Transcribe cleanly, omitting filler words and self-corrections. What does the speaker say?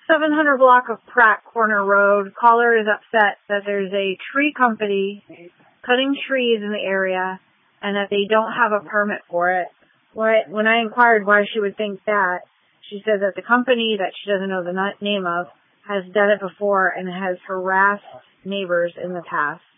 700 block of Pratt Corner Road. Caller is upset that there's a tree company cutting trees in the area and that they don't have a permit for it. When I inquired why she would think that, she said that the company that she doesn't know the name of has done it before and has harassed neighbors in the past.